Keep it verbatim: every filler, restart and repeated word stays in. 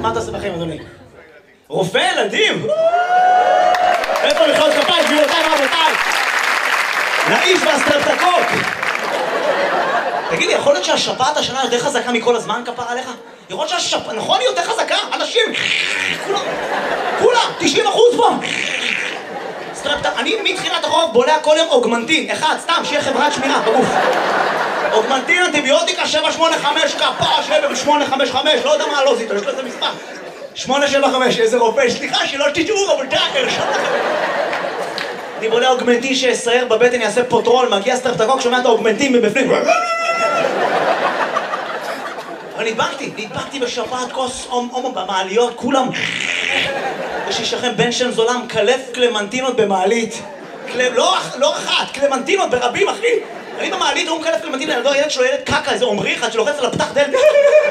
מה תעשה בחיים, אדוני? רופא ילדים? איפה מחיאות כפיים, גבירותיי ורבותיי? לאיש והסטרפטקוק! תגידי, יכול להיות שהשפעת השנה יותר חזקה מכל הזמן, כפר עליך? יכול להיות שהשפעת, נכון, היא יותר חזקה? אנשים, כולם, כולם, תשעים אחוז פה! סטרפטק, אני מתחילת החורף בולע כל יום אוגמנטין, אחד, סתם, שיהיה חברת שמירה, בגוף. אוגמנטין, אנטיביוטיקה, שבע שמונה חמש, כפה, שבע שמונה חמש חמש, לא יודע מה לא זיתו, יש לו איזה מספר. שמונה שבע חמש, איזה רופא, סליחה, שלא תשאו, רבותיי, הרשום לכם. אני בולע אוגמנטין שיסייר בבטן, יעשה פוטרול, מגיע סטרפטקוק, שומע את האוגמנטין מבפנים. אבל נדבקתי, נדבקתי בשפעת כוס הומו במעליות, כולם. יש לי שכם בן שם זולם, קלף קלמנטינות במעלית. לא אחת, קלמנטינות ברבים, אחי. אני במעלית, הוא מקלף קלמנטינות, ילדו, הילד שלו ילד קקה, איזה עומרי אחד שלוחץ על הפתח דלת.